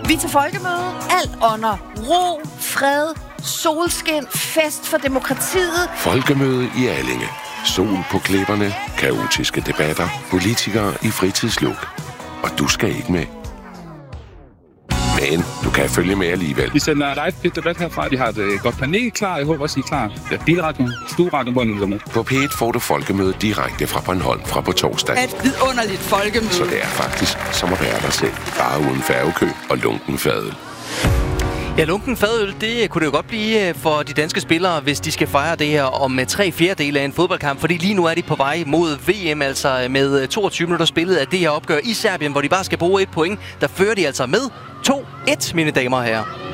Vi er til folkemøde. Alt under ro, fred, solskin, fest for demokratiet. Folkemøde i Allinge. Sol på klipperne, kaotiske debatter, politikere i fritidsluk. Og du skal ikke med. Men du kan følge med alligevel. Vi sender live debat herfra. Vi har et godt panel klar. Jeg håber også, I er klar. Ja, bilradioen, stueradioen, hvor nu er med. På P1 får du folkemøde direkte fra Bornholm fra på torsdag. Et vidunderligt folkemøde. Så det er faktisk som at være dig selv. Bare uden færgekø og lunken fadøl. Ja, lunken fadøl, det kunne det jo godt blive for de danske spillere, hvis de skal fejre det her om 3/4 af en fodboldkamp. Fordi lige nu er de på vej mod VM, altså med 22 minutter spillet af det her opgør i Serbien, hvor de bare skal bruge 1 point. Der fører de altså med 2-1, mine damer og herrer.